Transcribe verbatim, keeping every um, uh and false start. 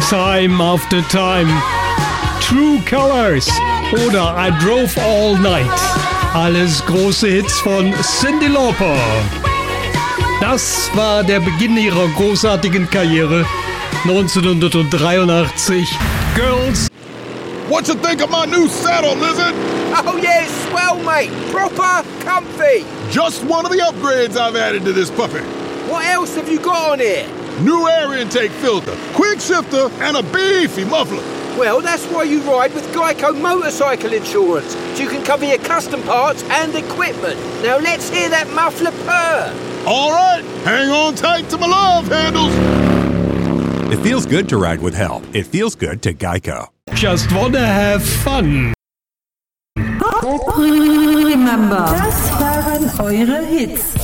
Time After Time, True Colors oder I Drove All Night. Alles große Hits von Cyndi Lauper. Das war der Beginn ihrer großartigen Karriere neunzehnhundertdreiundachtzig. Girls. What you think of my new saddle, Lizard? Oh yeah, swell, mate. Proper comfy. Just one of the upgrades I've added to this puppy. What else have you got on here? New air intake filter, quick shifter, and a beefy muffler. Well, that's why you ride with Geico Motorcycle Insurance, so you can cover your custom parts and equipment. Now let's hear that muffler purr. All right, hang on tight to my love handles. It feels good to ride with help. It feels good to Geico. Just wanna have fun. Remember, das waren eure Hits.